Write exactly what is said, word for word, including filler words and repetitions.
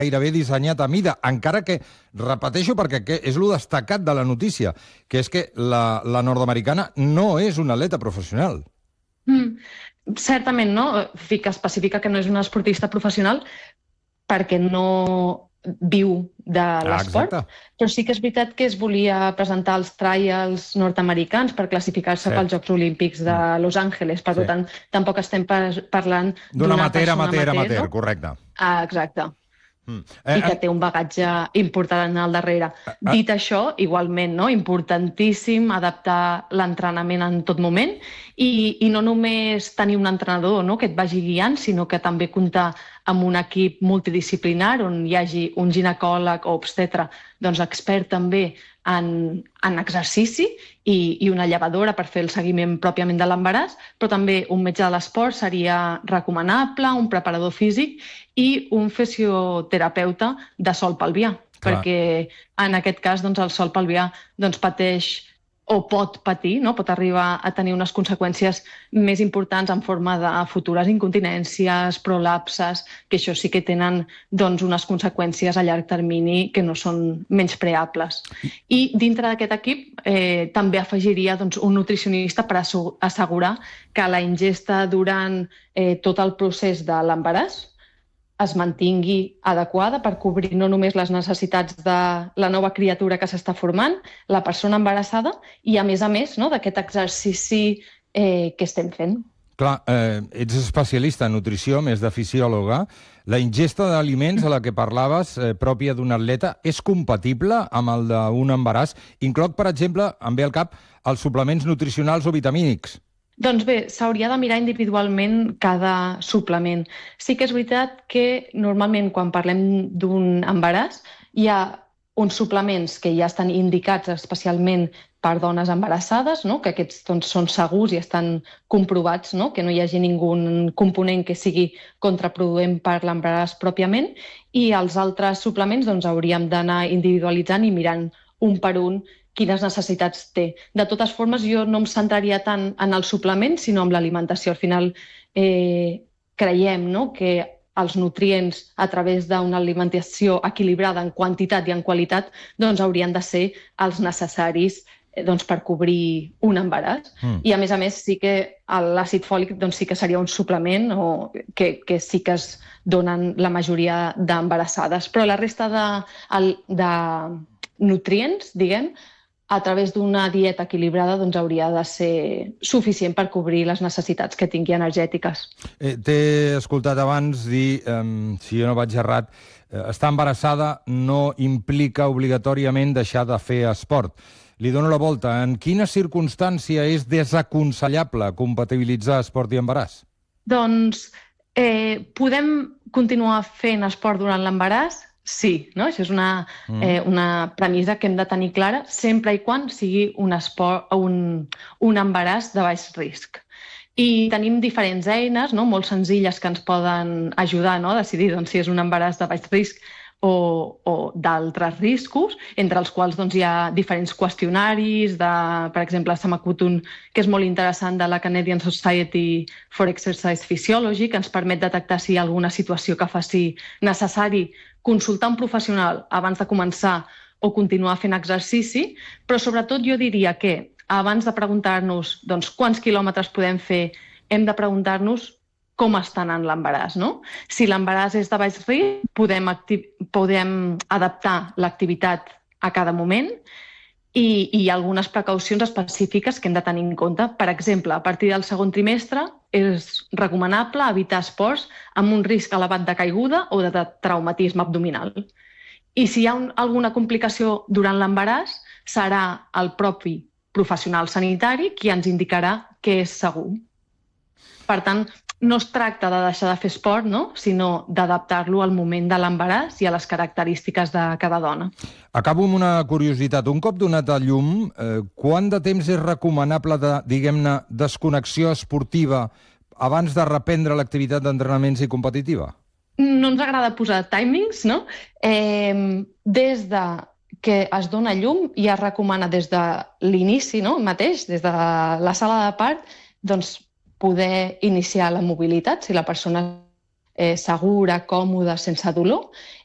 gairebé dissenyat a mida, encara que, repeteixo perquè és lo destacat de la notícia, que és que la, la nord-americana no és una atleta professional. Mm, certament, no? Fica, especifica que no és una esportista professional perquè no viu de l'esport, ah, però sí que és veritat que es volia presentar els trials nord-americans per classificar-se pels Jocs Olímpics de Los Angeles, per sí. tant, tampoc estem parlant d'una amateur, persona amateur, amateur, amateur, no? correcte. Ah, exacte. Mm. Eh, I que té un bagatge important al darrere. Eh, eh. Dit això, igualment, no? Importantíssim adaptar l'entrenament en tot moment i, i no només tenir un entrenador, no?, que et vagi guiant, sinó que també comptar amb un equip multidisciplinar on hi hagi un ginecòleg o obstetre, doncs expert també en, en exercici i, i una llevadora per fer el seguiment pròpiament de l'embaràs, però també un metge de l'esport seria recomanable, un preparador físic i un fisioterapeuta de sòl pelvià, Clar. perquè en aquest cas doncs, el sòl pelvià doncs, pateix o pot patir, no? Pot arribar a tenir unes conseqüències més importants en forma de futures incontinències, prolapses, que això sí que tenen doncs, unes conseqüències a llarg termini que no són menyspreables. I dintre d'aquest equip eh, també afegiria doncs, un nutricionista per assegurar que la ingesta durant eh, tot el procés de l'embaràs es mantingui adequada per cobrir no només les necessitats de la nova criatura que s'està formant, la persona embarassada, i a més a més no, d'aquest exercici eh, que estem fent. Clar, eh, ets especialista en nutrició, més de fisiòloga. La ingesta d'aliments a la que parlaves, eh, pròpia d'un atleta, és compatible amb el d'un embaràs? Incloc, per exemple, em ve al cap, els suplements nutricionals o vitamínics. Doncs bé, s'hauria de mirar individualment cada suplement. Sí que és veritat que normalment quan parlem d'un embaràs hi ha uns suplements que ja estan indicats especialment per dones embarassades, no? Que aquests doncs, són segurs i estan comprovats, no? Que no hi hagi ningú component que sigui contraproduent per l'embaràs pròpiament, i els altres suplements doncs, hauríem d'anar individualitzant i mirant un per un quines necessitats té. De totes formes, jo no em centraria tant en el suplement, sinó en l'alimentació. Al final, eh, creiem no? que els nutrients, a través d'una alimentació equilibrada en quantitat i en qualitat, doncs haurien de ser els necessaris eh, doncs, per cobrir un embaràs. Mm. I, a més a més, sí que l'àcid fòlic doncs, sí que seria un suplement o que, que sí que es donen la majoria d'embarassades. Però la resta de, de nutrients, diguem, a través d'una dieta equilibrada doncs, hauria de ser suficient per cobrir les necessitats que tingui energètiques. Eh, T'he escoltat abans dir, eh, si jo no vaig errat, eh, estar embarassada no implica obligatòriament deixar de fer esport. Li dono la volta. En quina circumstància és desaconsellable compatibilitzar esport i embaràs? Doncs eh, podem continuar fent esport durant l'embaràs? Sí, no? Això és una, eh, una premissa que hem de tenir clara sempre i quan sigui un, esport, un, un embaràs de baix risc. I tenim diferents eines no? molt senzilles que ens poden ajudar no? a decidir doncs, si és un embaràs de baix risc o, o d'altres riscos, entre els quals doncs, hi ha diferents qüestionaris, de, per exemple, se m'acut un que és molt interessant de la Canadian Society for Exercise Physiology, que ens permet detectar si hi ha alguna situació que faci necessari consultar un professional abans de començar o continuar fent exercici, però sobretot jo diria que abans de preguntar-nos doncs, quants quilòmetres podem fer, hem de preguntar-nos com està anant l'embaràs. No? Si l'embaràs és de baix risc, podem, podem adaptar l'activitat a cada moment i, i hi ha algunes precaucions específiques que hem de tenir en compte. Per exemple, a partir del segon trimestre és recomanable evitar esports amb un risc elevat de caiguda o de traumatisme abdominal. I si hi ha un, alguna complicació durant l'embaràs, serà el propi professional sanitari qui ens indicarà que és segur. Per tant, no es tracta de deixar de fer esport, no? Sinó d'adaptar-lo al moment de l'embaràs i a les característiques de cada dona. Acabo amb una curiositat. Un cop donat a llum, eh, quant de temps és recomanable de, diguem-ne, desconnexió esportiva abans de reprendre l'activitat d'entrenaments i competitiva? No ens agrada posar timings, no? Eh, des de que es dona llum i es recomana des de l'inici no? mateix, des de la sala de part, doncs poder iniciar la mobilitat, si la persona és segura, còmoda, sense dolor,